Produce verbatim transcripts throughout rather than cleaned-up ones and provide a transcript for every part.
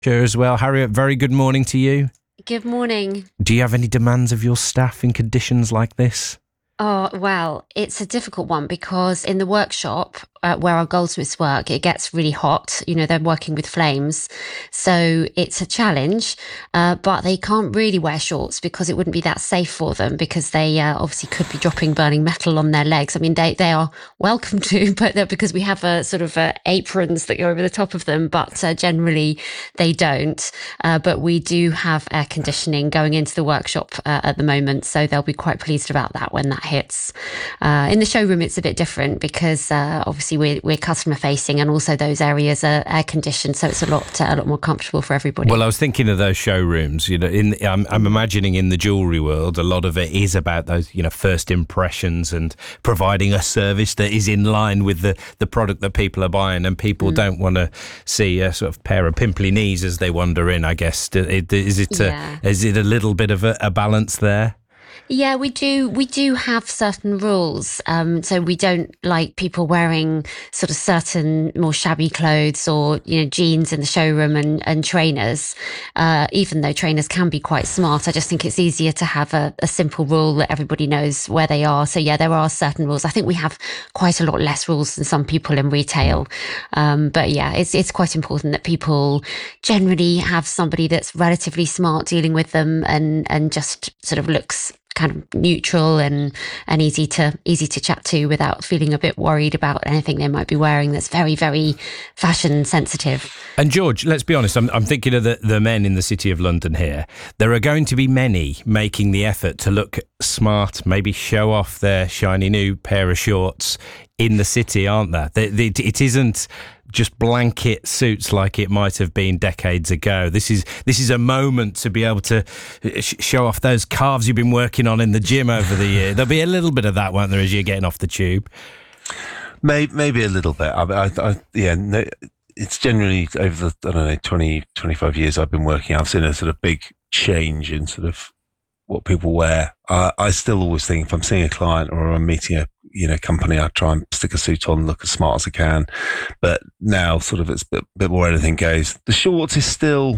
Sure as well. Harriet, very good morning to you. Good morning. Do you have any demands of your staff in conditions like this? Oh, well, it's a difficult one because in the workshop uh, where our goldsmiths work, it gets really hot. You know, they're working with flames. So it's a challenge, uh, but they can't really wear shorts because it wouldn't be that safe for them because they uh, obviously could be dropping burning metal on their legs. I mean, they, they are welcome to, but they're because we have a sort of uh, aprons that go over the top of them, but uh, generally they don't. Uh, but we do have air conditioning going into the workshop uh, at the moment. So they'll be quite pleased about that when that hits. Uh, in the showroom, it's a bit different because uh, obviously we're, we're customer facing and also those areas are air conditioned, so it's a lot uh, a lot more comfortable for everybody. Well, I was thinking of those showrooms. You know, in I'm, I'm imagining in the jewellery world, a lot of it is about those, you know, first impressions and providing a service that is in line with the, the product that people are buying, and people mm. don't want to see a sort of pair of pimply knees as they wander in. I guess is it a, yeah. is it a little bit of a, a balance there? Yeah, we do. We do have certain rules. Um, so we don't like people wearing sort of certain more shabby clothes or, you know, jeans in the showroom and, and trainers, uh, even though trainers can be quite smart. I just think it's easier to have a, a simple rule that everybody knows where they are. So, yeah, there are certain rules. I think we have quite a lot less rules than some people in retail. Um, but, yeah, it's it's quite important that people generally have somebody that's relatively smart dealing with them and, and just sort of looks kind of neutral and and easy to easy to chat to without feeling a bit worried about anything they might be wearing that's very, very fashion sensitive. And George, let's be honest, I'm, I'm thinking of the, the men in the City of London here. There are going to be many making the effort to look smart, maybe show off their shiny new pair of shorts in the city, aren't there? It, it isn't just blanket suits like it might have been decades ago. This is this is a moment to be able to sh- show off those calves you've been working on in the gym over the year. There'll be a little bit of that, won't there, as you're getting off the tube? Maybe, maybe a little bit. I, I, I, yeah, no, it's generally over the, I don't know, twenty, twenty-five years I've been working, I've seen a sort of big change in sort of what people wear. I, I still always think if I'm seeing a client or I'm meeting a you know company, I try and stick a suit on, look as smart as I can. But now, sort of, it's a bit, bit more anything goes. The shorts is still,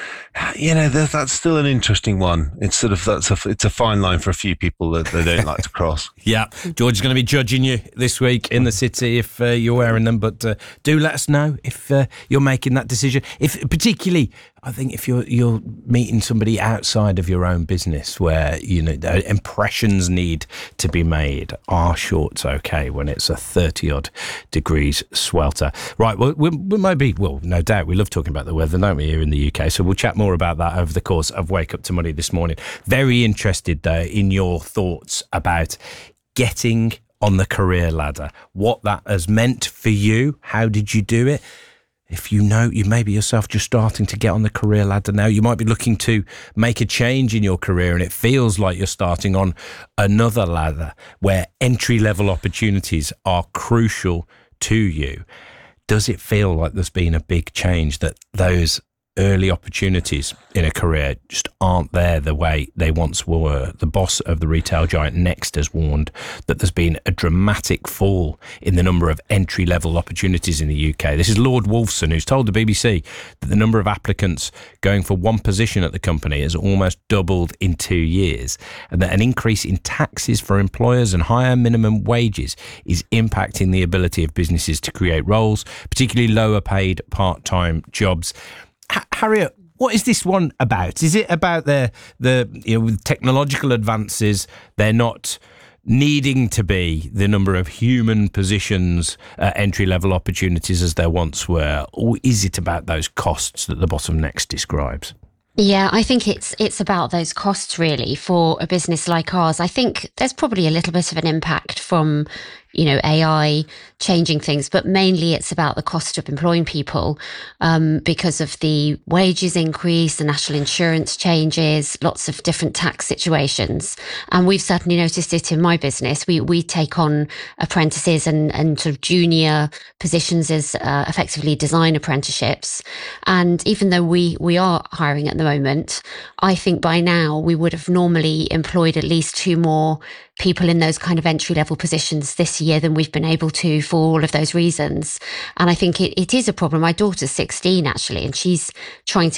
you know, that's still an interesting one. It's sort of that's a it's a fine line for a few people that they don't like to cross. Yeah, George is going to be judging you this week in the city if uh, you're wearing them. But uh, do let us know if uh, you're making that decision. If particularly, I think if you're you're meeting somebody outside of your own business where you know impressions need to be made, are shorts okay when it's a thirty odd degrees swelter? Right. Well, we, we might be. Well, no doubt we love talking about the weather, don't we, here in the U K? So we'll chat more about that over the course of Wake Up to Money this morning. Very interested though in your thoughts about getting on the career ladder, what that has meant for you. How did you do it? If you know you maybe yourself just starting to get on the career ladder now, you might be looking to make a change in your career and it feels like you're starting on another ladder where entry-level opportunities are crucial to you. Does it feel like there's been a big change, that those early opportunities in a career just aren't there the way they once were? The boss of the retail giant Next has warned that there's been a dramatic fall in the number of entry-level opportunities in the U K. This is Lord Wolfson, who's told the B B C that the number of applicants going for one position at the company has almost doubled in two years, and that an increase in taxes for employers and higher minimum wages is impacting the ability of businesses to create roles, particularly lower paid part-time jobs. Harriet, what is this one about? Is it about the the you know, with technological advances, they're not needing to be the number of human positions, uh, entry-level opportunities as there once were? Or is it about those costs that the bottom Next describes? Yeah, I think it's it's about those costs really for a business like ours. I think there's probably a little bit of an impact from, you know, A I changing things, but mainly it's about the cost of employing people um, because of the wages increase, the national insurance changes, lots of different tax situations. And we've certainly noticed it in my business. We we take on apprentices and, and sort of junior positions as uh, effectively design apprenticeships. And even though we, we are hiring at the moment, I think by now we would have normally employed at least two more people in those kind of entry-level positions this year than we've been able to for all of those reasons. And I think it, it is a problem. My daughter's sixteen, actually, and she's trying to